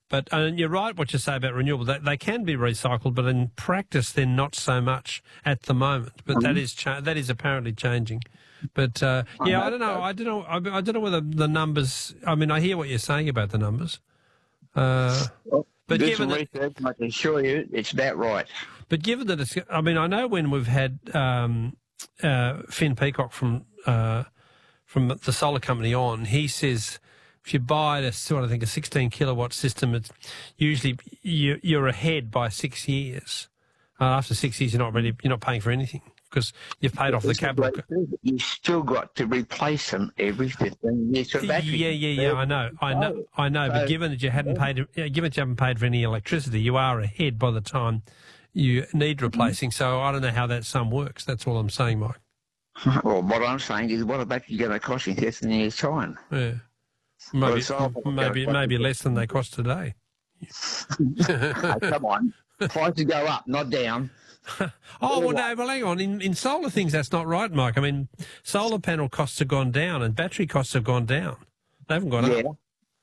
But you're right what you say about renewable. They can be recycled, but in practice they're not so much at the moment. But that is apparently changing. But I don't know. I don't know whether the numbers. I mean, I hear what you're saying about the numbers. But do some research, I can assure you it's about right. But given that it's, I mean, I know when we've had Finn Peacock from the solar company on, he says if you buy a 16 kilowatt system, it's usually you're ahead by 6 years. After 6 years, you're not paying for anything because you've paid off the capital. You've still got to replace them every 15 years. Yeah. I know. But given that you haven't paid for any electricity, you are ahead by the time you need replacing. So I don't know how that sum works. That's all I'm saying, Mike. Well, what I'm saying is, what about you going to cost in 15 years' time? Yeah. Maybe less than they cost today. Hey, come on. Prices go up, not down. Well, hang on. In solar things, that's not right, Mike. I mean, solar panel costs have gone down and battery costs have gone down. They haven't gone up.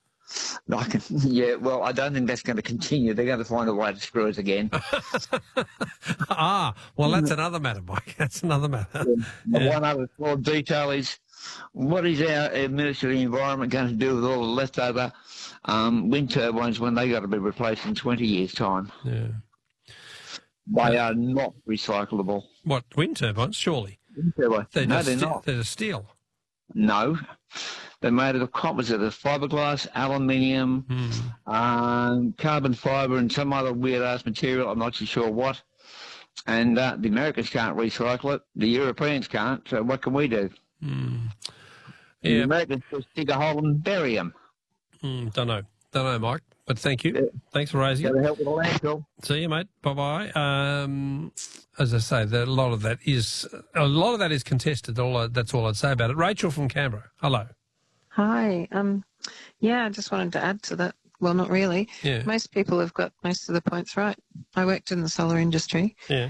Well, I don't think that's going to continue. They're going to find a way to screw us again. Well, that's another matter, Mike. That's another matter. One other small detail is, what is our Ministry of the Environment going to do with all the leftover wind turbines when they got to be replaced in 20 years' time? Yeah. They are not recyclable. What, wind turbines? Surely. Wind turbines. They're not. They're steel. No. They're made of a composite of fiberglass, aluminium, carbon fibre and some other weird-ass material. I'm not too sure what. And the Americans can't recycle it. The Europeans can't. So what can we do? The Americans just dig a hole and bury them. Don't know, Mike. But thank you. Yeah. Thanks for raising it. Got to help with the landfill. See you, mate. Bye-bye. As I say, a lot of that is contested. That's all I'd say about it. Rachel from Canberra. Hello. Hi. I just wanted to add to that. Well, not really. Yeah. Most people have got most of the points right. I worked in the solar industry. Yeah.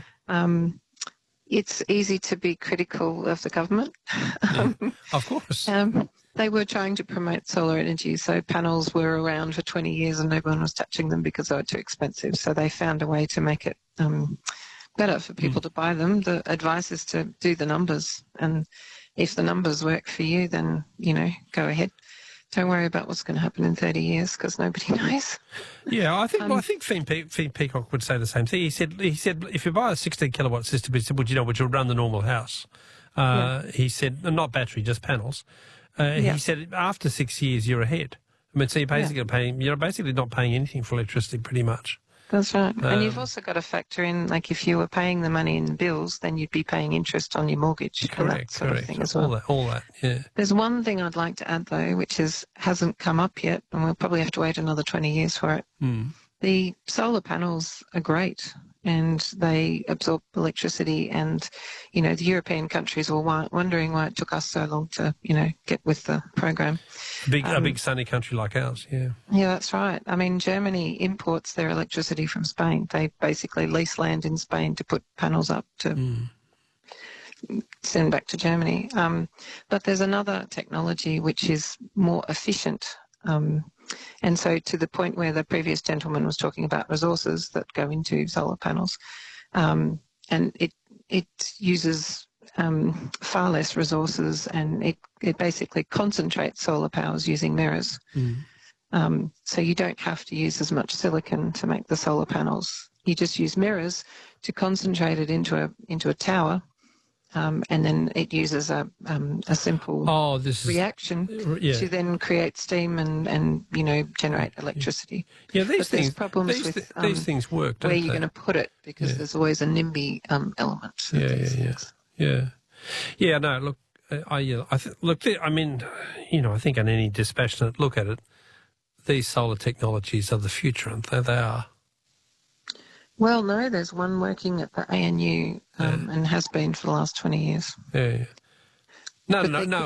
It's easy to be critical of the government. Yeah, of course. They were trying to promote solar energy, so panels were around for 20 years and no one was touching them because they were too expensive. So they found a way to make it better for people to buy them. The advice is to do the numbers, and if the numbers work for you, then, go ahead. Don't worry about what's going to happen in 30 years because nobody knows. Yeah, I think Finn Peacock would say the same thing. He said if you buy a 16 kilowatt system, he said, which will run the normal house. He said, not battery, just panels. He said after 6 years you're ahead. I mean, so you're basically not paying anything for electricity, pretty much. That's right. And you've also got to factor in, like, if you were paying the money in bills, then you'd be paying interest on your mortgage. Correct, and that sort of thing as well. All that, yeah. There's one thing I'd like to add, though, which hasn't come up yet, and we'll probably have to wait another 20 years for it. The solar panels are great, and they absorb electricity, and, the European countries were wondering why it took us so long to, get with the program. A big sunny country like ours, yeah. Yeah, that's right. I mean, Germany imports their electricity from Spain. They basically lease land in Spain to put panels up to send back to Germany. But there's another technology which is more efficient. And so to the point where the previous gentleman was talking about resources that go into solar panels, and it uses far less resources, and it basically concentrates solar powers using mirrors. So you don't have to use as much silicon to make the solar panels. You just use mirrors to concentrate it into a tower. And then it uses a simple reaction to then create steam and generate electricity. Yeah, these things work. Where you're going to put it, because there's always a NIMBY element. Yeah. No, look, I think on any dispassionate look at it, these solar technologies are the future, aren't they? They are. Well, no, there's one working at the ANU and has been for the last 20 years. Yeah. No,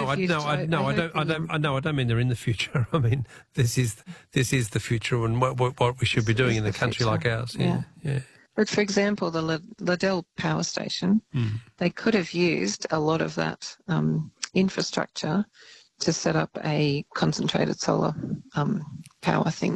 I don't mean they're in the future. I mean, this is the future and what we should be doing in a country like ours. Yeah. But for example, the Liddell power station, they could have used a lot of that infrastructure to set up a concentrated solar power thing.